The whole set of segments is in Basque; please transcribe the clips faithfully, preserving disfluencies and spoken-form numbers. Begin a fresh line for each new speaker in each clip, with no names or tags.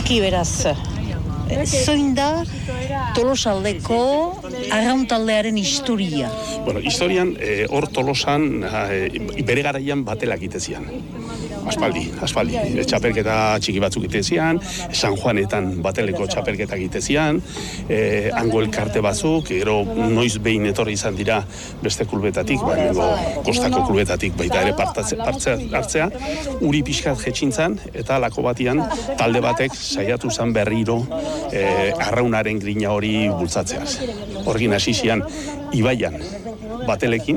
Zaki beraz, zoin da Tolosaldeko arrauntaldearen historia?
Bueno, historian, eh, hor Tolosan eh, bere garaian batelak itezian. Aspaldi, aspaldi. Txapelketa txiki batzuk itezian, San Juanetan bateleko txapelketak itezian, eh, hango elkarte batzuk, gero noiz behin etorri izan dira beste klubetatik, baina kostako klubetatik baita ere partatze, partzea hartzea, uri pixkat jetxintzan, eta lako batian talde batek saiatu zan berriro eh, arraunaren grina hori bultzatzeaz. Horgin hasi zian Ibaian batelekin,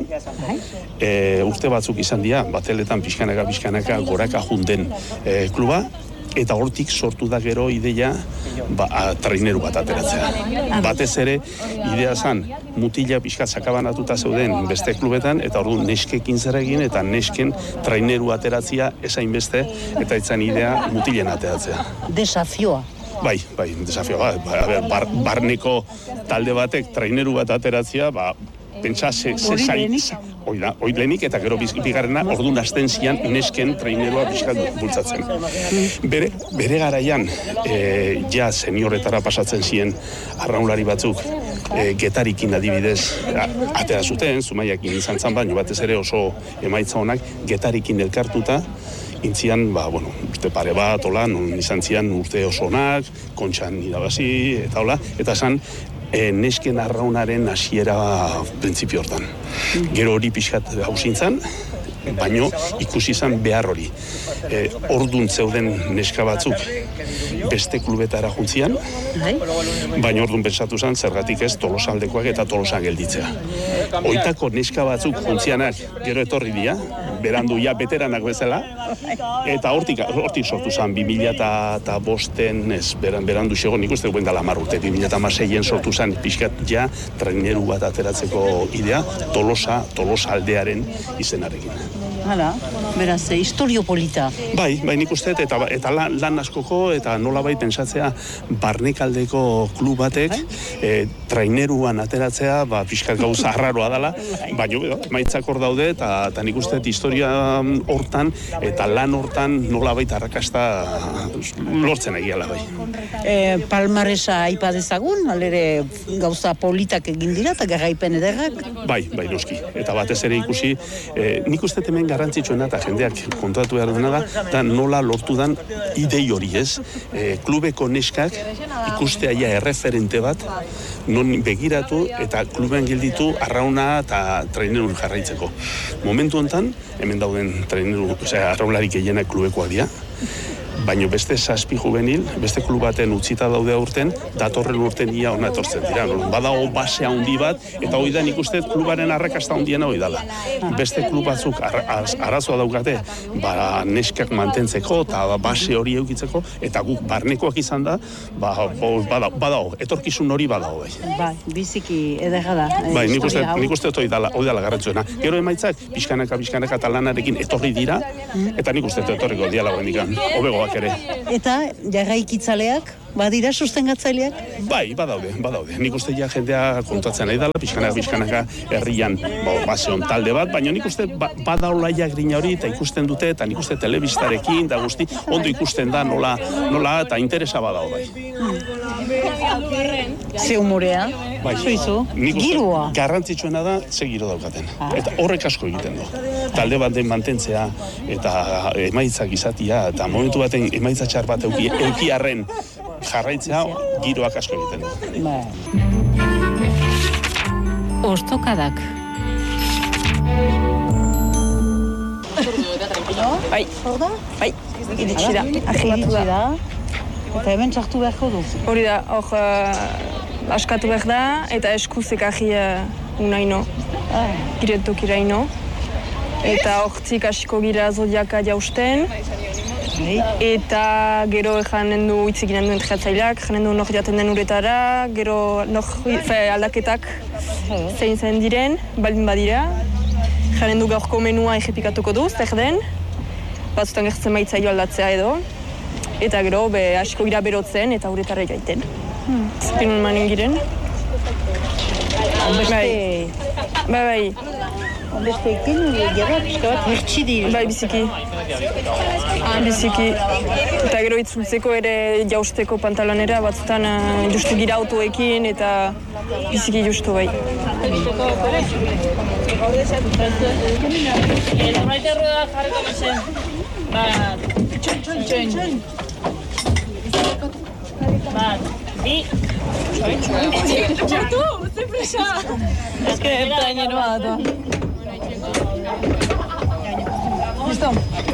e, urte batzuk izan dira, bateletan pixkanaka pixkanaka goraka junden e, kluba, eta hortik sortu da gero ideia ba, traineru bat ateratzea. Batez ere, idea zan, mutila pixkat sakabanatuta zeuden beste klubetan, eta ordu neskekin zer egin, eta nesken traineru ateratzea esain beste, eta itzan idea mutilen ateratzea.
Desafioa.
Bai, bai, desafio bat. Ba, bar, barneko talde batek traineru bat ateratzea, ba, pentsa ze zaitz. Hoi lehenik eta gero bigarrena orduan hasten zian nesken trainerua bizkat bultzatzen. Bere, bere garaian, e, ja senioretara pasatzen ziren arraunlari batzuk, e, Getarikin adibidez atera zuten, Zumaiakin izan zan baino batez ere oso emaitza honak, Getarikin elkartuta, intzian, ba, bueno, urte pare bat, hola, non izan zian urte oso onak, kontxan irabazi, eta hola, eta esan, e, nesken arraunaren hasiera printzipio hortan. Gero hori pixkat hausintzan, baino ikusi izan behar hori. E, ordun zeuden neska batzuk beste klubetara juntzian, baina ordun pentsatu zen zergatik ez Tolosaldekoak eta Tolosan gelditzea. Oitako neska batzuk juntzianak gero etorri dira, berandu ja beteranak bezala, eta hortik, hortik sortu zen bi mila eta bosten, ez, beran, berandu xego, nik uste guen dala hamar urte, bi mila eta hamaseien sortu zen pixkat ja traineru bat ateratzeko idea, Tolosa, Tolosaldearen izenarekin.
Hala, beraz, historio polita.
Bai, bai nik uste, eta, eta lan, lan askoko, eta nolabait pentsatzea barnekaldeko klub batek e, traineruan ateratzea, ba, pixkat gauza arraroa dela, baina maitzak hor daude, eta, eta nik uste historia hortan, eta lan hortan nolabait arrakasta lortzen egiala bai.
E, Palmaresa aipa dezagun, alere gauza politak egin dira, eta garaipen ederrak?
Bai, bai noski, eta batez ere ikusi, e, nik uste hemen garrantzitsuena eta jendeak kontatu behar dena da, da nola lortu dan idei hori ez. E, klubeko neskak ikustea ja erreferente bat, non begiratu eta klubean gelditu arrauna eta trainerun jarraitzeko. Momentu honetan, hemen dauden traineru, osea, arraunlarik gehienak klubekoak dira, baina beste zazpi juvenil, beste klub baten utzita daude aurten, datorren urten ia ona etortzen dira. Badago base handi bat, eta hori da nik uste klubaren arrakasta handiena hori dela. Beste klub batzuk ar, az, arazoa daukate, ba, neskak mantentzeko, eta base hori eukitzeko, eta guk barnekoak izan da, ba, badago, badago, etorkizun hori badago. Bai,
bai biziki ederra da.
Bai, nik uste, nik uste hori dela, hori dela garrantzuena. Gero emaitzak, pixkanaka, pixkanaka talanarekin etorri dira, eta nik uste etorriko diala guendikan, hobegoak ere.
Eta jarraikitzaleak, badira sustengatzaileak?
Bai, badaude, badaude. Nik uste ja jendea kontatzen nahi dela, pixkanaka, pixkanaka herrian ba, baseon talde bat, baina nik uste ba, badaula ja grina hori, eta ikusten dute, eta nik uste telebistarekin, da guzti, ondo ikusten da nola, nola eta interesa badau bai.
Ze humorea,
bai,
zuizu, girua.
Garrantzitsuena da, ze giro daukaten. Eta horrek asko egiten du. Talde baten mantentzea, eta emaitzak izatia, eta momentu baten emaitza txar bat euki, eukiarren jarraitzea giroak asko egiten du.
Ba.
Ostokadak.
Bai.
Hor da?
Bai. Iritsi da. Argibatu da.
Eta hemen txartu beharko du?
Hori da, hor uh, askatu behar da, eta eskuzek ahi uh, unaino, ah. Giretokira ino. Eta hortzik hasiko gira zodiaka jausten. Eta gero janen du hitzik ginen duen triatzaileak, janen du nor jaten den uretara, gero nor fe, aldaketak zein zen diren, baldin badira. Janen du gaurko menua egepikatuko du, zer den, batzutan gertzen maitzailo aldatzea edo. Eta gero, be, hasiko gira berotzen eta uretara jaiten. Hmm. Zinun manin giren.
Beste...
Bai, bai, bai.
Beste ekin, gara, pixka bat, hertsi dira.
Bai, biziki. Biziki. Eta gero itzultzeko ere jausteko pantalonera, batzutan uh, justu gira autoekin eta biziki justu bai.
Norbaite erroda jarriko mezen. Bat, txon, txon, txon. Bat, bi. Txartu, ze presa. Ez que plañero bat. Listo.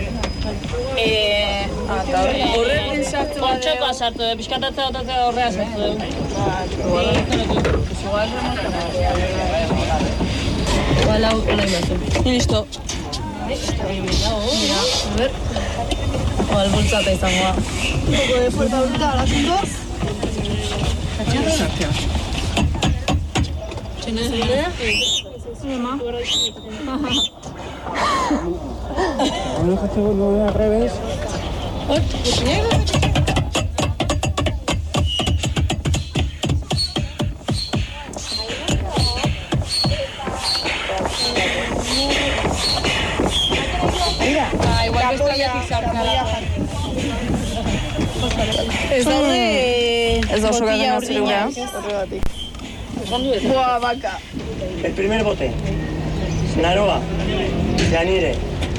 Horrekin sartu bat. Kontxokoa sartu, pixkatatzea otatzea horrea sartu. Igual hau hola imazu. Listo. Mira, a ver. Igual bultzata izangoa. Un poco de fuerza brutal, asuntos. ¿Tienes idea? Sí, mamá.
No se vuelve al revés.
Ah, igual que está bien
Ez daude... Ez da oso gaten atzure gurea.
Boa, baka.
El primer bote. Naroa. Yanire.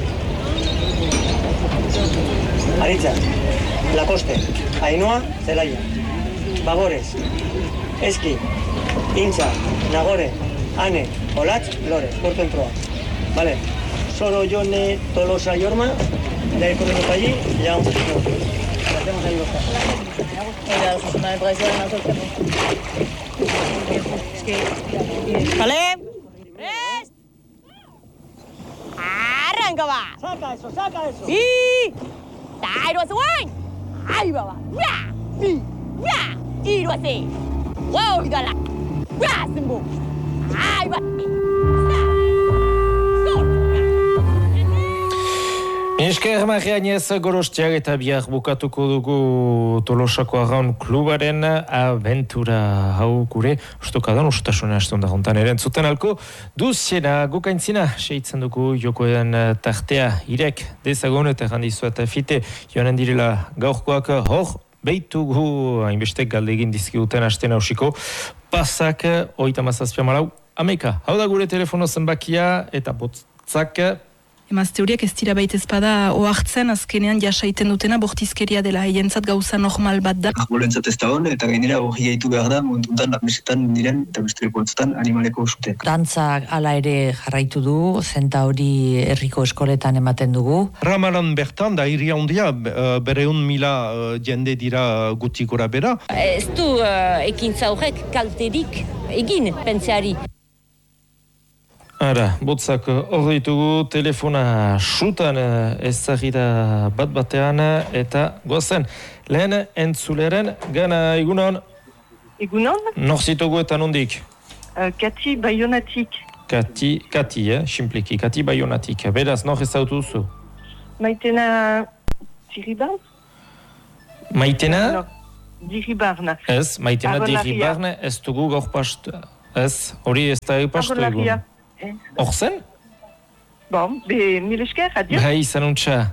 Aritza. Lacoste. Ainhoa. Zelaya. Bagores. Eski. Intza. Nagore. Ane. Olatz. Lores. Puerto en proa. Vale. Soro, Yone, Tolosa y Orma. Ya he corrido para allí y ya vamos a hacer. Hacemos ahí los casos.
Mira, Susana, me parece una sorpresa.
Vale. Prest. Arranca va.
Saca eso, saca eso.
Y Tiro hace guay. Ahí va va. Ya. Y ya. Tiro hace. Wow, gala. Ya, sembo. Ahí va.
Esker Marianez Gorostiak eta bihar bukatuko dugu Tolosako Arraun klubaren aventura hau gure ustokadan ustasuna hasten da jontan eren zuten alko duziena gukaintzina seitzen dugu jokoen tartea irek dezagon eta gandizu eta fite joanen direla gaurkoak hor beitugu hainbestek galdegin dizkiguten hasten hausiko pasak oita mazazpia malau ameka hau da gure telefono zenbakia eta botzak
Emazte horiek ez dira baita ezpada ohartzen azkenean jasaiten dutena bortizkeria dela haientzat gauza normal bat da.
Bolentzat ez da hon, eta gainera hori gaitu behar da, mundutan lamesetan diren eta beste batzutan animaleko usutek.
Dantza hala ere jarraitu du, zenta hori herriko eskoletan ematen dugu.
Ramalan bertan da iria handia, bereun mila jende dira guti gora bera.
Ez du uh, ekintza horrek kalterik egin pentseari.
Ara, botzak hor ditugu, telefona sutan ezagida bat batean eta gozen. Lehen entzuleren gana egunon?
Egunon?
Nor zitugu eta nondik?
Uh, Kati Baionatik.
Kati, Kati, eh, simpliki, Kati Baionatik. Beraz, nor ezautu zu?
Maitena Diribarn?
Maitena?
No, Diribarna.
Ez, Maitena Diribarna ez dugu gaur pastu. Ez, hori ez da pastu egun. Hor zen?
Bon, be mil esker, adio.
Bai, zanuntza.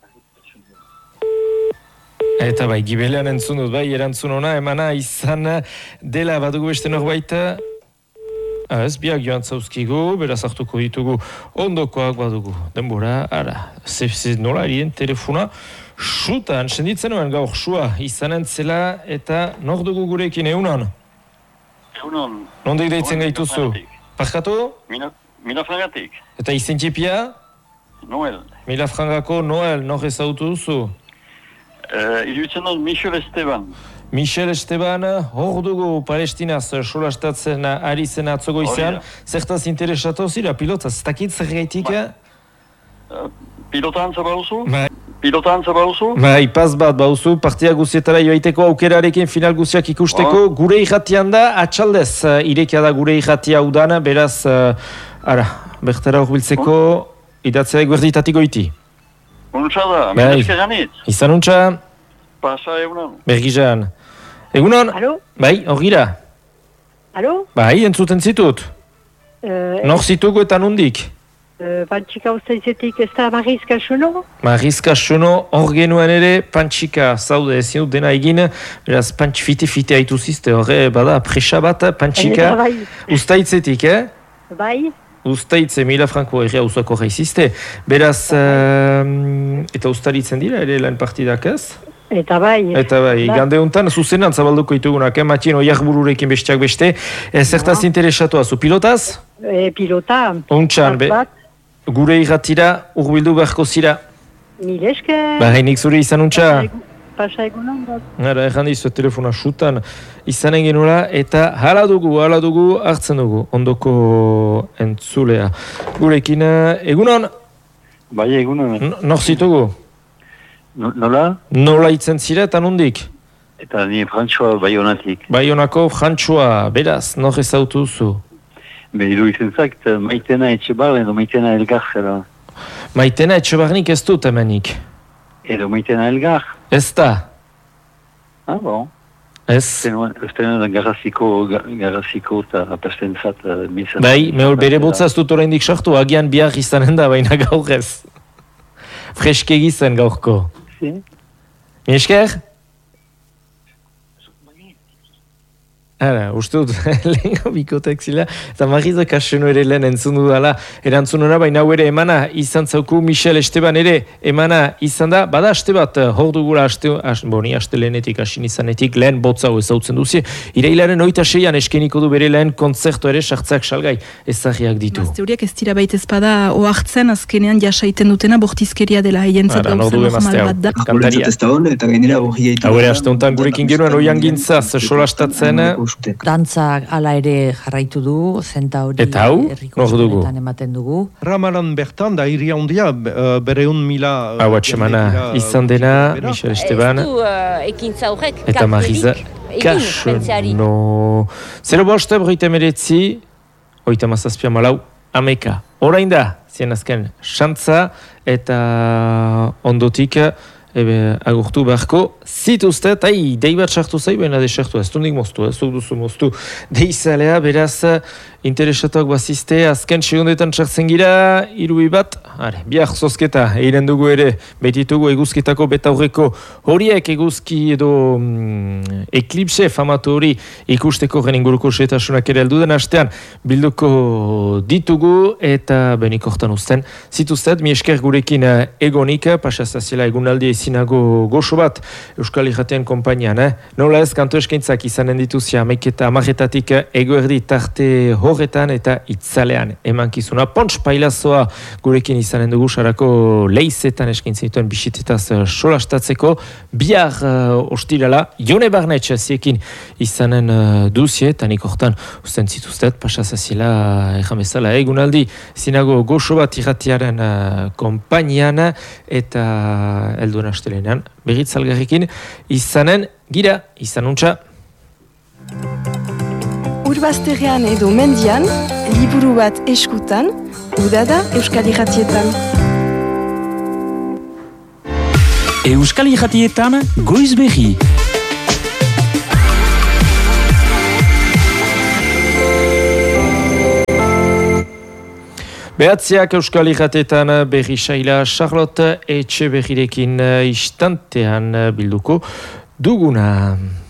Eta bai, gibelean entzun dut, bai, erantzun ona, emana izan dela badugu beste norbait. Ez, biak joan zauzkigu, beraz hartuko ditugu ondokoak badugu. Denbora, ara, zez nola erien telefona, sutan, senditzen nuen gaur, sua, izanen zela eta nor dugu gurekin eunan?
Eunan.
Nondik deitzen gaituzu? Parkatu?
Mila frangatik.
Eta izentxipia?
Noel.
Mila frangako Noel, nor ezautu duzu?
Uh, Iruditzen dut Michel Esteban.
Michel Esteban, hor dugu Palestinaz solastatzen ari zen atzogo izan. Zertaz interesatu zira, pilotaz, ez dakit zer gaitik?
Uh, pilota antza bauzu? Bai. Pilota antza bauzu?
Bai, paz bat bauzu, partia guzietara joaiteko aukerarekin final guziak ikusteko. Oh. Gure irratian da, atxaldez, irekia da gure irratia udan, beraz, uh, ara, bertara hor biltzeko, oh. Idatzea guerditatik goiti.
Untsa da, bai. Mendezke janit.
Izan untsa?
Pasa egunon.
Bergizan. Egunon?
Alo?
Bai, hor gira.
Alo?
Bai, entzuten zitut. Uh, Nor zitugu eta nondik?
Pantxika Uztaitzetik ez da Marrizka Xuno?
Marrizka Xuno, hor genuen ere, Pantxika zaude ezin dut dena egin, beraz, Pantx fite-fite haitu zizte, horre, bada, presa bat, Pantxika Uztaitzetik, eh?
Bai.
Uztaitze, mila franko errea uzako reizizte. Beraz, um, eta ustaritzen dira ere lan partidak ez?
Eta bai.
Eta bai, gande honetan, zuzenan zabalduko itugunak, eh? Matien oiak bururekin besteak beste. E, zertaz no. Interesatu azu, pilotaz?
E, pilota.
Ontsan, be, gure irratira, urbildu beharko zira.
Mil esker.
Ba, hainik zure izan untxa.
Pasa egunan bat.
Gara, erran dizu, telefona sutan izanen genula, eta hala dugu, hala dugu, hartzen dugu, ondoko entzulea. Gurekin, egunon?
Bai, egunon.
Nor zitugu?
Nola?
Nola itzen zira eta nondik?
Eta ni Frantxoa Baionatik.
Baionako Frantxoa, beraz, nor ezautu zu?
Be, idu izen zakt, Maitena Etxebar edo Maitena Elgar zela.
Maitena Etxebarnik ez dut hemenik.
Edo Maitena Elgar?
Ez da.
Ah, bon.
Ez.
Ezten garraziko, garraziko eta perstentzat mizan.
Bai, mehol bere botza ez dut oraindik sartu, agian bihar izanen da, baina gaur ez. Freskegi zen gaurko.
Si.
Esker? Hala, uste dut, lehenko bikotek zila, eta Marriza Kaseno ere lehen entzun dudala, erantzunora, baina hau ere emana izan zauku Michel Esteban ere emana izan da, bada aste bat, hor dugula aste, as, boni, aste lehenetik, asin izanetik, lehen botza hau ezautzen duzi, irailaren oita seian eskeniko du bere lehen kontzertu ere sartzak salgai ezagiak ditu.
Mazte horiek ez dira baita ezpada oartzen azkenean jasaiten dutena bortizkeria dela heientzat gauza normal bat da.
Kantaria. Hau ere, aste honetan gurekin genuen oian gintzaz solastatzen,
dantza ala ere jarraitu du, zenta hori herriko eskoletan ematen dugu.
Ramalan bertan da iria hundia, bereun mila...
Hau atxemana izan dena, Michel Esteban.
Ez du ekintza horrek,
eta Marriza Kaseno. Zero boste, broite meretzi, oita mazazpia malau, ameka. Horain da, zien azken, xantza eta ondotik, ebe, agurtu beharko, zituzte, eta hi, dei bat sartu zai, baina desertu, ez dundik moztu, ez duzu moztu. Deizalea, beraz, interesatuak bazizte, azken segundetan sartzen gira, irubi bat, are, biak zozketa, eiren dugu ere, betitugu eguzketako betaurreko horiek eguzki edo mm, eklipse famatu hori ikusteko gen inguruko setasunak ere alduden hastean, bilduko ditugu, eta benik hortan uzten, zituztet, mi esker gurekin egonik, pasazaziela egunaldi ezinago goxo bat, Euskal Irratien konpainian, eh? Nola ez, kanto eskaintzak izanen dituzia, ameketa amarretatik egoerdi tarte horretan eta itzalean emankizuna. Pontx pailazoa gurekin izanen dugu sarako leizetan eskaintzen dituen bisitetaz solastatzeko. Bihar uh, ostirala, Jone Barnetx ziekin izanen uh, duzie, eta nik hortan usten zituztet, pasazaziela erran bezala egunaldi, zinago goxo bat irratiaren uh, konpainian eta elduen astelenean, berriz algarrekin izanen gira, izanuntza.
Urbazterrean edo mendian, liburu bat eskutan, udada Euskal Irratietan.
Euskal Irratietan goiz berri.
Behatziak Euskal Irratietan berri saila Charlotte Etxeberrirekin istantean bilduko duguna.